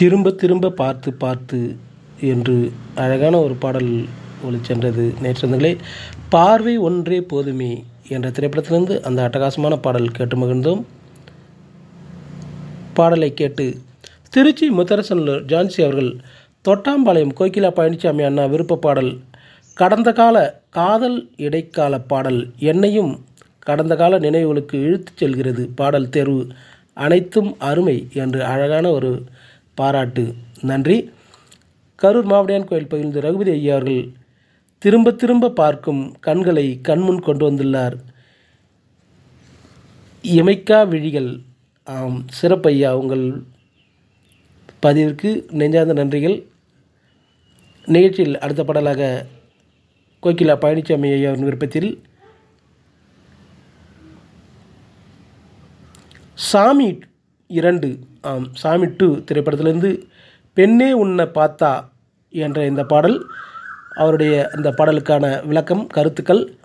திரும்ப திரும்ப பார்த்து பார்த்து என்று அழகான ஒரு பாடல் ஒலிச்சென்றது நேற்றங்களே. பார்வை ஒன்றே போதுமே என்ற திரைப்படத்திலிருந்து அந்த அட்டகாசமான பாடல் கேட்டு மகிழ்ந்தோம். பாடலை கேட்டு திருச்சி முத்தரசனூர் ஜான்சி அவர்கள் தொட்டாம்பாளையம் கோகிலா பழனிசாமி அண்ணா விருப்ப பாடல் கடந்த கால காதல் இடைக்கால பாடல் என்னையும் கடந்த கால நினைவுகளுக்கு இழுத்துச் செல்கிறது. பாடல் தேர்வு அனைத்தும் அருமை என்று அழகான ஒரு பாராட்டு. நன்றி. கரூர் மாவடியான் கோயில் பகிர்ந்து ரகுபதி ஐயா அவர்கள் திரும்ப திரும்ப பார்க்கும் கண்களை கண்முன் கொண்டு வந்துள்ளார். இமைக்கா விழிகள். ஆம், சிறப்பையா, உங்கள் பதிவிற்கு நெஞ்சார்ந்த நன்றிகள். நிகழ்ச்சியில் அடுத்த பாடலாக கோகிலா பழனிசாமி ஐயாவின் விருப்பத்தில் சாமி 2 சாமி 2 திரைப்படத்திலிருந்து பெண்ணே உன்னை பார்த்தா என்ற இந்த பாடல். அவருடைய இந்த பாடலுக்கான விளக்கம் கருத்துக்கள்